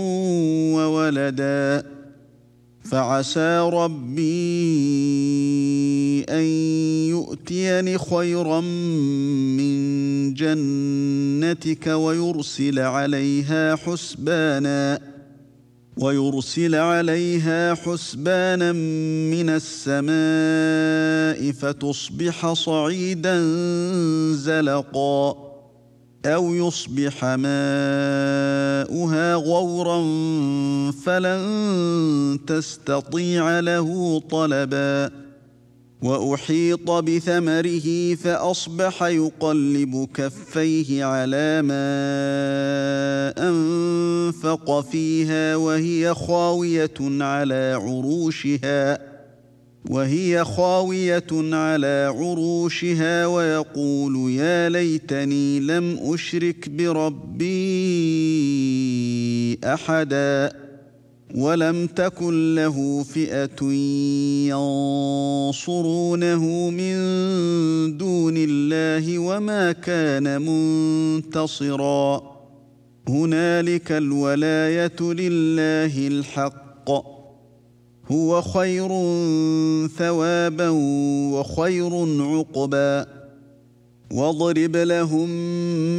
وولدا فعسى ربي أن يؤتيني خيرا من جنتك ويرسل عليها حسبانا من السماء فتصبح صعيدا زلقا أو يصبح ماؤها غورا فلن تستطيع له طلبا وأحيط بثمره فأصبح يقلب كفيه على ما أنفق فيها وهي خاوية على عروشها ويقول يا ليتني لم أشرك بربي أحدا ولم تكن له فئة ينصرونه من دون الله وما كان منتصرا هنالك الولاية لله الحق هو خير ثوابا وخير عقبا واضرب لهم